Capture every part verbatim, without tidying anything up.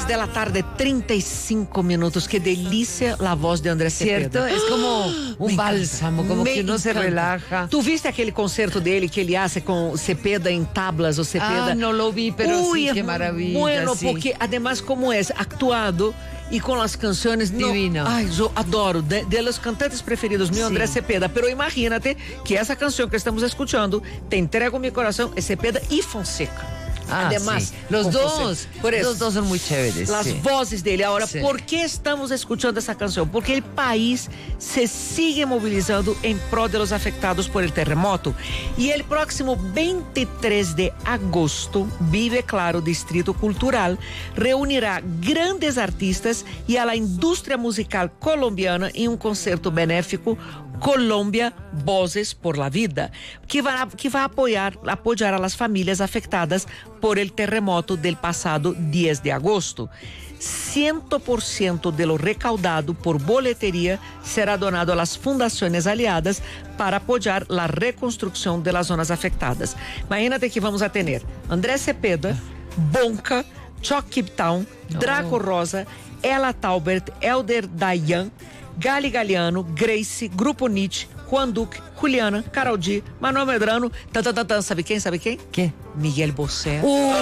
tres de la tarde, treinta y cinco minutos. Qué delicia la voz de Andrés Cepeda. ¿Cierto? Es como un bálsamo, como Me que uno se encanta. relaja. ¿Tú viste aquel concierto dele que ele hace con Cepeda en tablas o Cepeda? Ah, no lo vi, pero Uy, sí, es qué muy maravilla. Bueno, sí. porque además como es actuado y con las canciones no, Divino. ay, yo adoro, de, de los cantantes preferidos mío, Sí. Andrés Cepeda, pero imagínate que esa canción que estamos escuchando, Te entrego mi corazón, es Cepeda y Fonseca. Ah, Además, sí. Los con dos, Fonseca. Por eso, los dos son muy chéveres. las sí. voces dele. Ahora, Sí. ¿por qué estamos escuchando esa canción? Porque el país se sigue movilizando en pro de los afectados por el terremoto. Y el próximo veintitrés de agosto, Vive Claro Distrito Cultural reunirá grandes artistas y a la industria musical colombiana en un concierto benéfico Colombia Voces por la Vida, que va, que va a apoyar, apoyar a las familias afectadas por el terremoto del pasado diez de agosto. cem por ciento de lo recaudado por boletería será donado a las fundaciones aliadas para apoyar la reconstrucción de las zonas afectadas. Imagínate que vamos a tener Andrés Cepeda, Bonca, Choc Cape Town, Draco Rosa, Ela Taubert, Elder Dayan, Gali Galiano, Grace, Grupo Nietzsche, Juan Duque, Juliana, Karol G, Manuel Medrano, tan, tan, tan, tan, ¿sabe quién? ¿Sabe quién? ¿Qué? Miguel Bosé.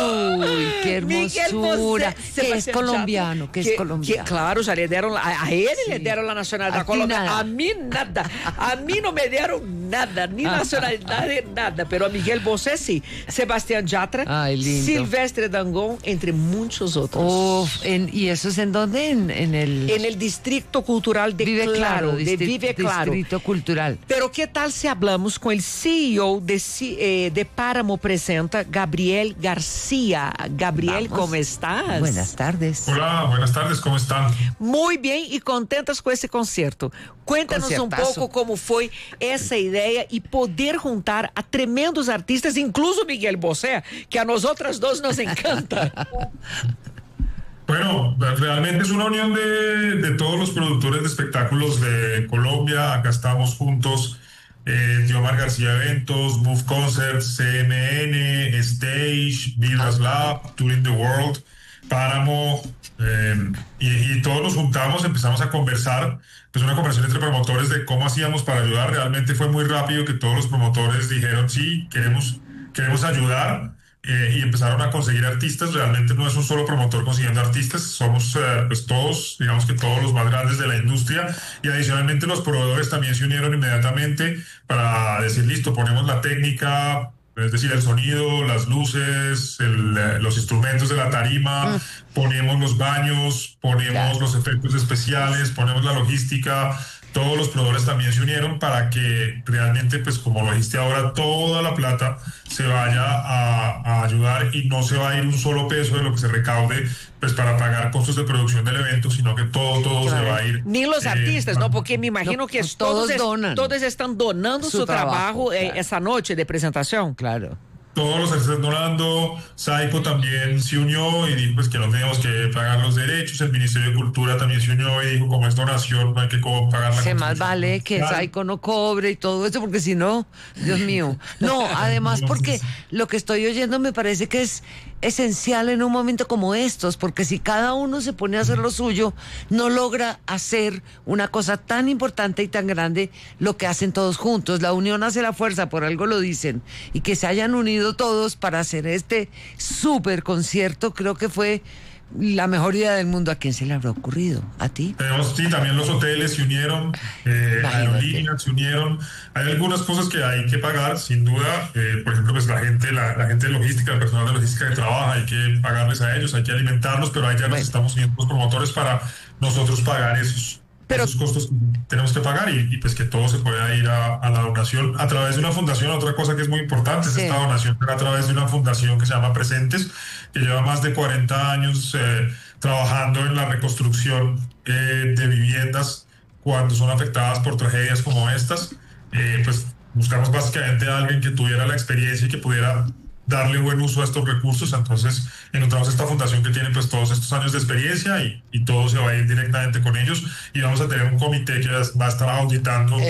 Uy, qué Miguel hermosura. Bosé, Que es Sebastián colombiano, Yatra, que es colombiano. que, claro, ya le dieron, a, a él Sí. le dieron la nacionalidad A ti colombiana. nada. A mí nada. A mí no me dieron nada, ni nacionalidad, nada. Pero a Miguel Bosé sí. Sebastián Yatra, Ay, lindo. Silvestre Dangond, entre muchos otros. Uf, en- ¿y eso es en dónde? En, en el... En el Distrito Cultural de Vive Claro, de distri- Vive Claro. Distrito Cultural. Pero ¿qué tal si hablamos con el C E O de, C- eh, de Páramo Presenta, Gabriel García? Gabriel, Vamos. ¿cómo estás? Buenas tardes. Hola, buenas tardes, ¿cómo están? Muy bien y contentas con ese concierto. Cuéntanos un Concertazo. poco cómo fue esa idea y poder juntar a tremendos artistas, incluso Miguel Bosé, que a nosotras dos nos encanta. Bueno, realmente es una unión de, de todos los productores de espectáculos de Colombia. Acá estamos juntos, eh, Diomar García Eventos, Move Concerts, C N N, Stage, Vibras Lab, Touring the World, Páramo, eh, y, y todos nos juntamos, empezamos a conversar, pues una conversación entre promotores de cómo hacíamos para ayudar. Realmente fue muy rápido que todos los promotores dijeron, sí, queremos, queremos ayudar. Eh, y empezaron a conseguir artistas. Realmente no es un solo promotor consiguiendo artistas, somos eh, pues todos, digamos que todos los más grandes de la industria, y adicionalmente los proveedores también se unieron inmediatamente para decir, listo, ponemos la técnica, es decir, el sonido, las luces, el, eh, los instrumentos de la tarima, mm. ponemos los baños, ponemos claro. los efectos especiales, ponemos la logística. Todos los proveedores también se unieron para que realmente, pues como lo dijiste ahora, toda la plata se vaya a, a ayudar y no se va a ir un solo peso de lo que se recaude pues para pagar costos de producción del evento, sino que todo, todo claro. se va a ir. Ni los eh, artistas, ¿no? Porque me imagino no, que todos, todos, donan. todos están donando su, su trabajo, trabajo eh, claro. esa noche de presentación. Claro. Todos los artistas donando, Saico también se unió y dijo pues que no teníamos que pagar los derechos, el Ministerio de Cultura también se unió y dijo como es donación no hay que pagar la Se más vale que claro. Saico no cobre y todo eso porque si no, Dios mío. No, además porque lo que estoy oyendo me parece que es esencial en un momento como estos, porque si cada uno se pone a hacer lo suyo, no logra hacer una cosa tan importante y tan grande lo que hacen todos juntos. La unión hace la fuerza, por algo lo dicen, y que se hayan unido todos para hacer este súper concierto, creo que fue la mejor idea del mundo. ¿A quién se le habrá ocurrido? ¿A ti? Tenemos, sí, también los hoteles se unieron, eh, aerolíneas se unieron. Hay algunas cosas que hay que pagar, sin duda. Eh, por ejemplo, pues la gente, la, la gente de logística, el personal de logística que trabaja, hay que pagarles a ellos, hay que alimentarlos, pero ahí ya bueno. nos estamos uniendo los promotores para nosotros pagar esos, pero, esos costos que tenemos que pagar y, y pues que todo se pueda ir a, a la donación a través de una fundación. Otra cosa que es muy importante es sí. esta donación a través de una fundación que se llama Presentes, que lleva más de cuarenta años eh, trabajando en la reconstrucción eh, de viviendas cuando son afectadas por tragedias como estas. Eh, pues buscamos básicamente a alguien que tuviera la experiencia y que pudiera darle buen uso a estos recursos. Entonces encontramos esta fundación que tiene pues todos estos años de experiencia y, y todo se va a ir directamente con ellos y vamos a tener un comité que va a estar auditando